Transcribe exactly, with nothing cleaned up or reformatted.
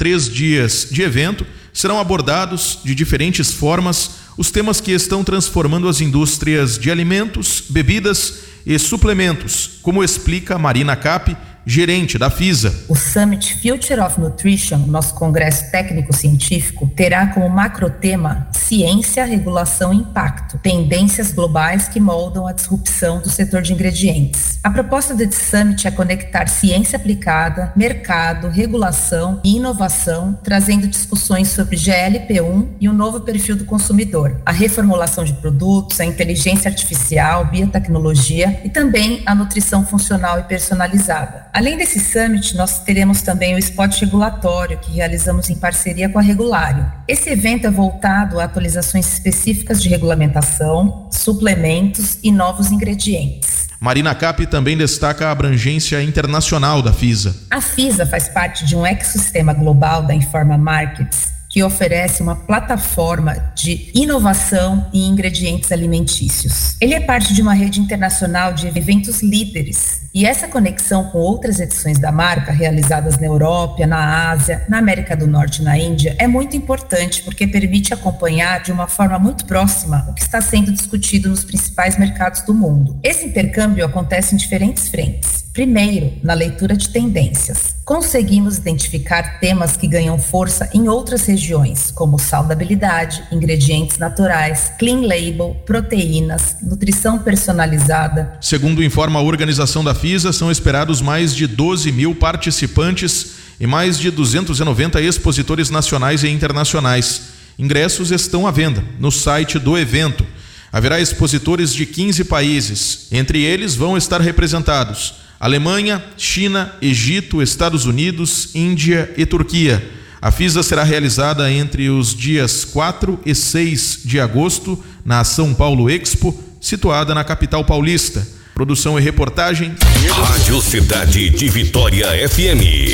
três dias de evento, serão abordados de diferentes formas os temas que estão transformando as indústrias de alimentos, bebidas e suplementos, como explica Marina Cap, gerente da FISA. O Summit Future of Nutrition, nosso congresso técnico-científico, terá como macrotema ciência, regulação e impacto, tendências globais que moldam a disrupção do setor de ingredientes. A proposta desse Summit é conectar ciência aplicada, mercado, regulação e inovação, trazendo discussões sobre G L P um e o novo perfil do consumidor, a reformulação de produtos, a inteligência artificial, biotecnologia e também a nutrição funcional e personalizada. Além desse Summit, nós teremos também o spot regulatório que realizamos em parceria com a Regulário. Esse evento é voltado a atualizações específicas de regulamentação, suplementos e novos ingredientes. Marina Cap também destaca a abrangência internacional da FISA. A FISA faz parte de um ecossistema global da Informa Markets, que oferece uma plataforma de inovação em ingredientes alimentícios. Ele é parte de uma rede internacional de eventos líderes, e essa conexão com outras edições da marca, realizadas na Europa, na Ásia, na América do Norte e na Índia, é muito importante porque permite acompanhar de uma forma muito próxima o que está sendo discutido nos principais mercados do mundo. Esse intercâmbio acontece em diferentes frentes. Primeiro, na leitura de tendências. Conseguimos identificar temas que ganham força em outras regiões, como saudabilidade, ingredientes naturais, clean label, proteínas, nutrição personalizada. Segundo informa a organização da FISA, são esperados mais de doze mil participantes e mais de duzentos e noventa expositores nacionais e internacionais. Ingressos estão à venda no site do evento. Haverá expositores de quinze países. Entre eles vão estar representados Alemanha, China, Egito, Estados Unidos, Índia e Turquia. A FISA será realizada entre os dias quatro e seis de agosto na São Paulo Expo, situada na capital paulista. Produção e reportagem. Rádio Cidade de Vitória F M.